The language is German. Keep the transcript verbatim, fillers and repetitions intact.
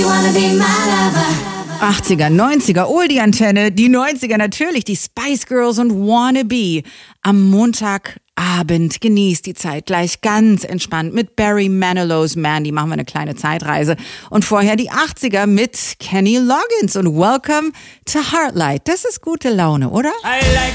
achtziger, neunziger, Oldie-Antenne, die neunziger natürlich, die Spice Girls und Wannabe. Am Montagabend genießt die Zeit gleich ganz entspannt mit Barry Manilow's Mandy. Machen wir eine kleine Zeitreise. Und vorher die achtziger mit Kenny Loggins und Welcome to Heartlight. Das ist gute Laune, oder? I like